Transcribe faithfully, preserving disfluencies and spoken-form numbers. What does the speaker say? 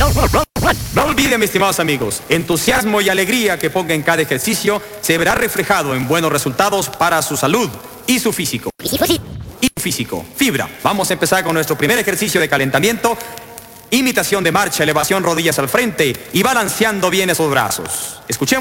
No olviden, mis estimados amigos, entusiasmo y alegría que ponga en cada ejercicio se verá reflejado en buenos resultados para su salud y su físico. Y su físico. Fibra. Vamos a empezar con nuestro primer ejercicio de calentamiento. Imitación de marcha, elevación, rodillas al frente y balanceando bien esos brazos. Escuchemos.